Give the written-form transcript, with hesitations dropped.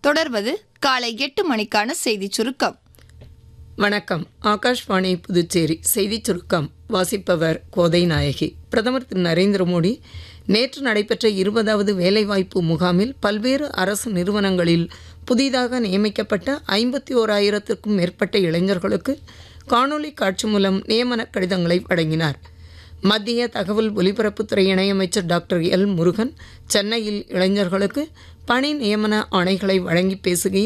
தொடர்வது காலை 8 மணிக்கான செய்திச் சுருக்கம். வணக்கம். ஆகாஷ்வாணி புதுச்சேரி செய்திச் சுருக்கம் வாசிப்பவர் கோதை நாயகி. பிரதமர் திரு நரேந்திர மோடி நேற்று நடைபெற்ற 20வது வேலைவாய்ப்பு முகாமில் பல்வேறு அரசு நிறுவனங்களில் புதிதாக நியமிக்கப்பட்ட 51,000க்கும் மேற்பட்ட இளைஞர்களுக்கு காணொலி காட்சி மூலம் நியமன கடிதங்களை வழங்கினார். மத்திய தகவல் ஒலிபரப்புத்துறை இணையமைச்சர் டாக்டர் எல் முருகன் சென்னையில் இளைஞர்களுக்கு பணி நியமன ஆணைகளை வழங்கி பேசுகையில்